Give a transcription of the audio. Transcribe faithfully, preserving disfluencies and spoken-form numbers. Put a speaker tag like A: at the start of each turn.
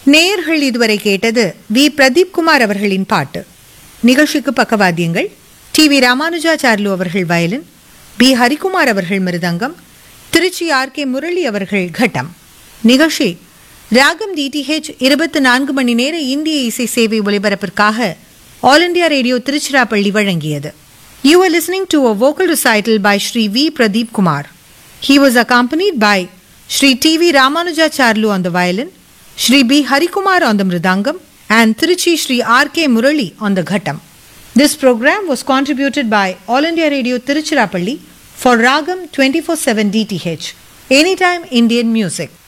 A: நேயர்கள் இதுவரை கேட்டது வி பிரதீப் குமார் அவர்களின் பாட்டு. நிகழ்ச்சிக்கு பக்கவாத்தியங்கள் டி வி ராமானுஜாச்சார்லு அவர்கள் வயலின், பி ஹரிகுமார் அவர்கள் மிருதங்கம், திருச்சி ஆர் கே முரளி அவர்கள் கட்டம். நிகழ்ச்சி ராகம் டிடிஹெச் இருபத்தி நான்கு மணி நேர இந்திய இசை சேவை ஒலிபரப்பிற்காக ஆல் இண்டியா ரேடியோ திருச்சிராப்பள்ளி வழங்கியது. You are listening to a vocal recital by Shri V. Pradeep Kumar. He was accompanied by Shri T V Ramanujacharlu on the violin, Shri B. Harikumar on the mridangam, and Tiruchi Shri R K Murali on the ghattam. This program was contributed by All India Radio Tiruchirappalli for Ragam twenty-four seven D T H, Anytime Indian Music.